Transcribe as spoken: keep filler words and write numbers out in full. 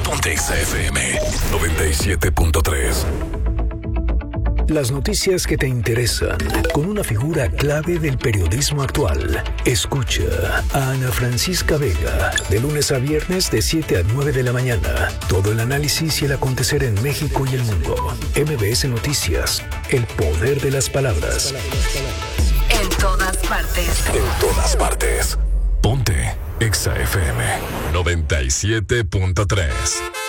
Ponte Exa F M noventa y siete punto tres. Las noticias que te interesan, con una figura clave del periodismo actual. Escucha a Ana Francisca Vega, de lunes a viernes de siete a nueve de la mañana. Todo el análisis y el acontecer en México y el mundo. M B S Noticias, el poder de las palabras. En todas partes. En todas partes. Ponte Exa F M noventa y siete punto tres.